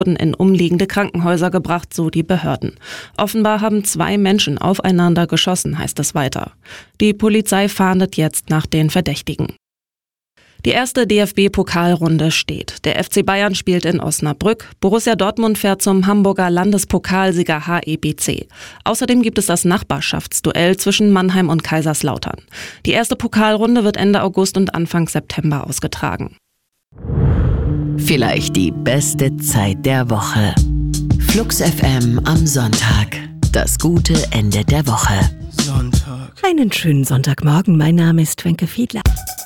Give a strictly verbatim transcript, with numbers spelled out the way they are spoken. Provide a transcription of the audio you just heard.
wurden in umliegende Krankenhäuser gebracht, so die Behörden. Offenbar haben zwei Menschen aufeinander geschossen, heißt es weiter. Die Polizei fahndet jetzt nach den Verdächtigen. Die erste D F B-Pokalrunde steht. Der F C Bayern spielt in Osnabrück. Borussia Dortmund fährt zum Hamburger Landespokalsieger H E B C. Außerdem gibt es das Nachbarschaftsduell zwischen Mannheim und Kaiserslautern. Die erste Pokalrunde wird Ende August und Anfang September ausgetragen. Vielleicht die beste Zeit der Woche. Flux F M am Sonntag. Das gute Ende der Woche. Sonntag. Einen schönen Sonntagmorgen. Mein Name ist Wenke Fiedler.